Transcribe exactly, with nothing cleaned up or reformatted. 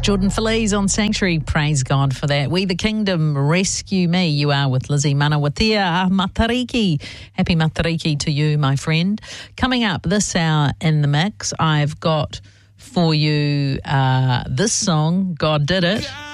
Jordan Feliz on Sanctuary. Praise God for that. We the Kingdom, Rescue Me. You are with Lizzie Manawatia Matariki. Happy Matariki to you, my friend. Coming up this hour in the mix, I've got for you uh, this song, God Did It.